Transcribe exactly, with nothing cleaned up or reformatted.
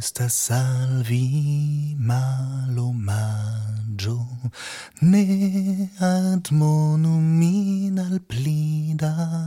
questa salvi malomaggio, ne admonum in al plida,